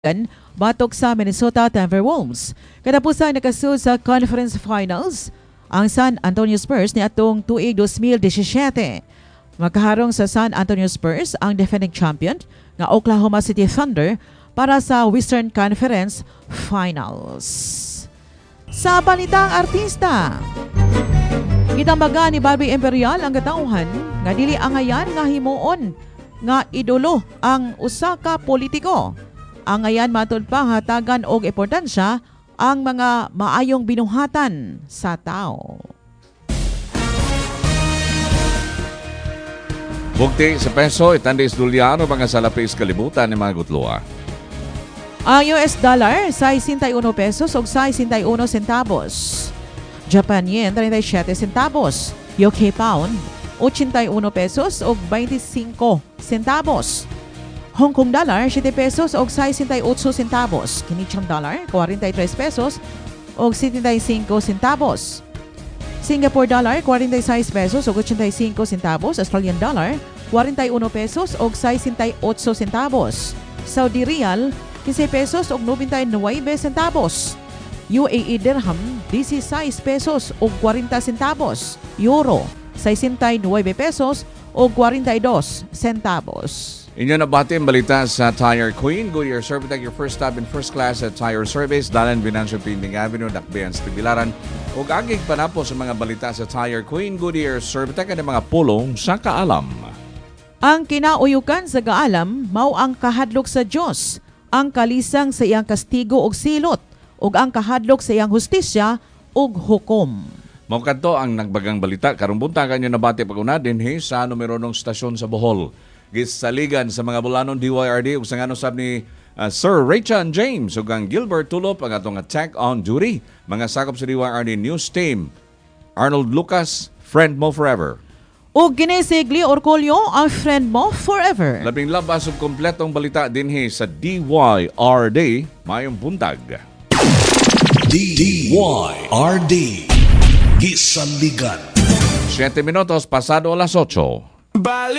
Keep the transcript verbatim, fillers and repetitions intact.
batok sa Minnesota Timberwolves. Katapusan nakasud sa conference finals ang San Antonio Spurs ni atong tuig twenty seventeen. Makaharong sa San Antonio Spurs ang defending champion nga Oklahoma City Thunder para sa Western Conference Finals. Sa balitang artista, gitambagan ni Barbie Imperial ang katauhan nga dili angayan nga himuon nga idolo ang usa ka politiko. Ang ayan matod pa hatagan og importansya ang mga maayong binuhatan sa tao. Bugti sa peso, itandis dolyaro mga salapis kalibutan ni mga gutloa. Ang U S dollar, sixty-one pesos o sixty-one centavos. Japan yen, thirty-seven centavos. U K pound, eighty-one pesos o twenty-five centavos. Hong Kong dollar, seven pesos o sixty-eight centavos. Canadian dollar, forty-three pesos o seventy-five centavos. Singapore dollar, forty-six pesos o eighty-five centavos. Australian dollar, forty-one pesos o sixty-eight centavos. Saudi Riyal, fifteen pesos o ninety-nine centavos. U A E dirham, sixteen pesos o forty centavos. Euro, sixty-nine pesos o forty-two centavos. Inyo nabati ang balita sa Tire Queen. Goodyear Servitec, your first stop in first class at tire service. Dalan Binancio Pinding Avenue, Dakbayan, Tibilaran. O agig pa na po sa mga balita sa Tire Queen. Goodyear Servitec ang mga pulong sa kaalam. Ang kinauyukan sa kaalam, mao ang kahadlok sa Diyos, ang kalisang sa iyang kastigo og silot, ug ang kahadlok sa iyang hustisya ug hukom. Mao kadto ang nagbagang balita karong buntagan nyo nabati paguna dinhi sa numero nung stasyon sa Bohol. Gisaligan sa mga bulanon D Y R D ug sangano sab ni uh, Sir Rachel James ug ang Gilbert Tulop ang atong attack on duty. Mga sakop sa D Y R D News Team. Arnold Lucas, friend mo forever. Ug ginisig Leo Orcolio, ang friend mo forever. Labing labas ug kompletong balita dinhi sa D Y R D mayong buntag. D Y R D Gisaligan. Siete minutos pasado alas ocho.